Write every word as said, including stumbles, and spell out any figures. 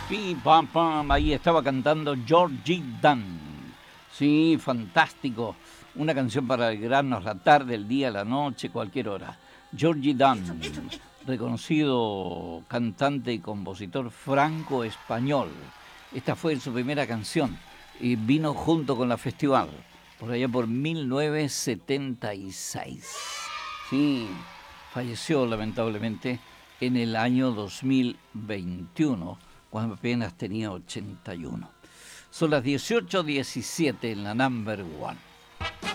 Pim, pam, pam. Ahí estaba cantando Georgie Dan. Sí, fantástico. Una canción para alegrarnos la tarde, el día, la noche, cualquier hora. Georgie Dan, reconocido cantante y compositor franco-español. Esta fue su primera canción y vino junto con la Festival, por allá por mil novecientos setenta y seis. Sí, falleció lamentablemente en el año dos mil veintiuno, cuando apenas tenía ochenta y uno. Son las dieciocho diecisiete en la Number One.